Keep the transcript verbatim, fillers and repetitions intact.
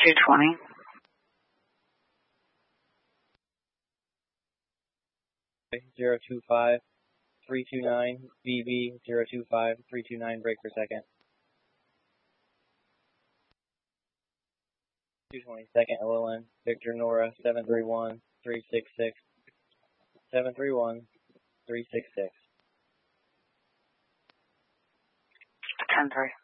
two twenty. zero two five, three two nine, V B zero two five, three two nine, break per second. two twenty, second L O N, Victor Nora, seven three one, three six six, seven three one, three six six. ten three.